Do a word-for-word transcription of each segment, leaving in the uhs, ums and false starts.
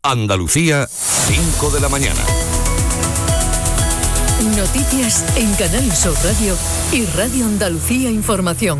Andalucía, cinco de la mañana. Noticias en Canal Sur Radio y Radio Andalucía Información.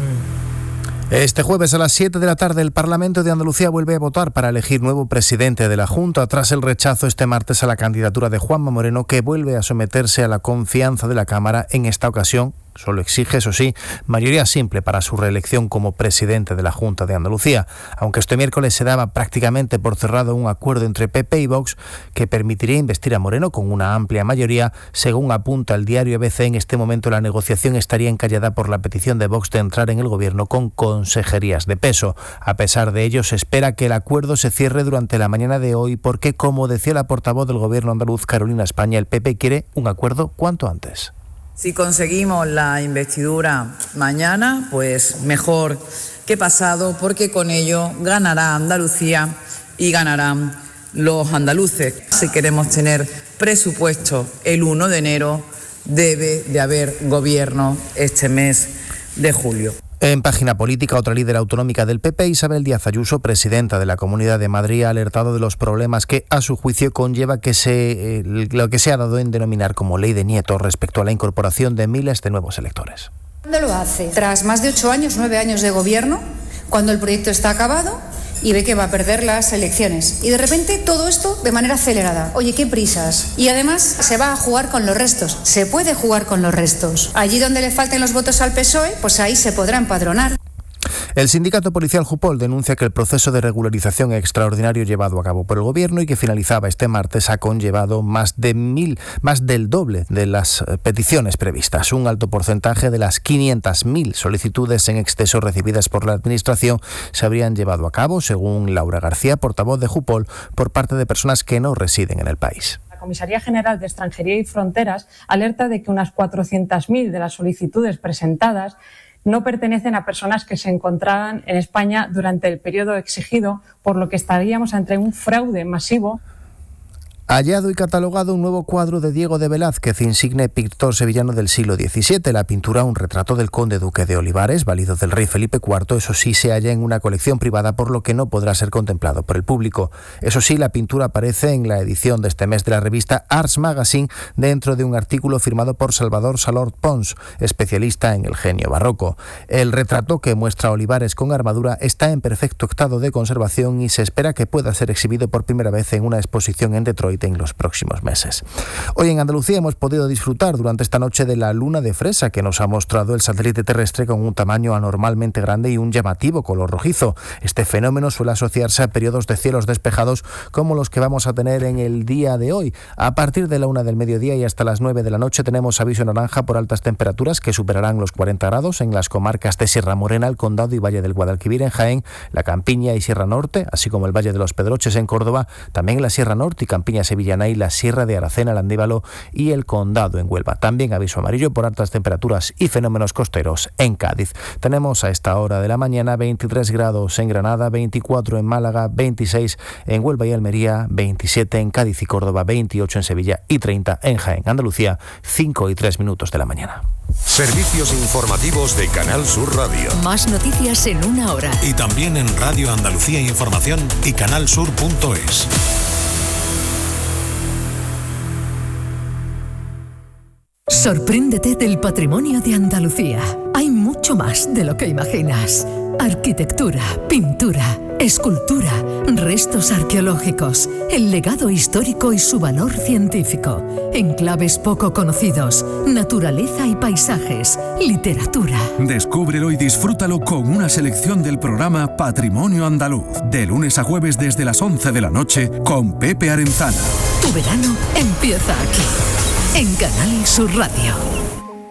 Este jueves a las siete de la tarde el Parlamento de Andalucía vuelve a votar para elegir nuevo presidente de la Junta tras el rechazo este martes a la candidatura de Juanma Moreno, que vuelve a someterse a la confianza de la Cámara. En esta ocasión solo exige, eso sí, mayoría simple para su reelección como presidente de la Junta de Andalucía, aunque este miércoles se daba prácticamente por cerrado un acuerdo entre P P y Vox que permitiría investir a Moreno con una amplia mayoría. Según apunta el diario A B C, en este momento la negociación estaría encallada por la petición de Vox de entrar en el gobierno con consejerías de peso. A pesar de ello, se espera que el acuerdo se cierre durante la mañana de hoy porque, como decía la portavoz del gobierno andaluz, Carolina España, el P P quiere un acuerdo cuanto antes. Si conseguimos la investidura mañana, pues mejor que pasado, porque con ello ganará Andalucía y ganarán los andaluces. Si queremos tener presupuesto el uno de enero, debe de haber gobierno este mes de julio. En página política, otra líder autonómica del P P, Isabel Díaz Ayuso, presidenta de la Comunidad de Madrid, ha alertado de los problemas que, a su juicio, conlleva que se, eh, lo que se ha dado en denominar como ley de nietos respecto a la incorporación de miles de nuevos electores. ¿Cuándo lo hace? Tras más de ocho años, nueve años de gobierno, cuando el proyecto está acabado y ve que va a perder las elecciones. Y de repente todo esto de manera acelerada. Oye, qué prisas. Y además se va a jugar con los restos. Se puede jugar con los restos. Allí donde le falten los votos al P S O E, pues ahí se podrá empadronar. El sindicato policial Jupol denuncia que el proceso de regularización extraordinario llevado a cabo por el gobierno y que finalizaba este martes ha conllevado más de mil, más del doble de las peticiones previstas. Un alto porcentaje de las quinientas mil solicitudes en exceso recibidas por la administración se habrían llevado a cabo, según Laura García, portavoz de Jupol, por parte de personas que no residen en el país. La Comisaría General de Extranjería y Fronteras alerta de que unas cuatrocientas mil de las solicitudes presentadas no pertenecen a personas que se encontraban en España durante el periodo exigido, por lo que estaríamos ante un fraude masivo. Hallado y catalogado un nuevo cuadro de Diego de Velázquez, insigne pintor sevillano del siglo diecisiete. La pintura, un retrato del conde duque de Olivares, válido del rey Felipe cuarto, eso sí se halla en una colección privada, por lo que no podrá ser contemplado por el público. Eso sí, la pintura aparece en la edición de este mes de la revista Arts Magazine, dentro de un artículo firmado por Salvador Salort Pons, especialista en el genio barroco. El retrato, que muestra a Olivares con armadura, está en perfecto estado de conservación y se espera que pueda ser exhibido por primera vez en una exposición en Detroit en los próximos meses. Hoy en Andalucía hemos podido disfrutar durante esta noche de la luna de fresa, que nos ha mostrado el satélite terrestre con un tamaño anormalmente grande y un llamativo color rojizo. Este fenómeno suele asociarse a periodos de cielos despejados como los que vamos a tener en el día de hoy. A partir de la una del mediodía y hasta las nueve de la noche tenemos aviso naranja por altas temperaturas que superarán los cuarenta grados en las comarcas de Sierra Morena, el Condado y Valle del Guadalquivir en Jaén, la Campiña y Sierra Norte, así como el Valle de los Pedroches en Córdoba, también la Sierra Norte y Campiña sevillana y la Sierra de Aracena, el Andévalo y el Condado en Huelva. También aviso amarillo por altas temperaturas y fenómenos costeros en Cádiz. Tenemos a esta hora de la mañana veintitrés grados en Granada, veinticuatro en Málaga, veintiséis en Huelva y Almería, veintisiete en Cádiz y Córdoba, veintiocho en Sevilla y treinta en Jaén. Andalucía, cinco y tres minutos de la mañana. Servicios informativos de Canal Sur Radio. Más noticias en una hora. Y también en Radio Andalucía Información y canalsur punto es. Sorpréndete del patrimonio de Andalucía. Hay mucho más de lo que imaginas. Arquitectura, pintura, escultura, restos arqueológicos, el legado histórico y su valor científico, enclaves poco conocidos, naturaleza y paisajes, literatura. Descúbrelo y disfrútalo con una selección del programa Patrimonio Andaluz, de lunes a jueves desde las once de la noche con Pepe Arenzana. Tu verano empieza aquí, en Canal Sur Radio.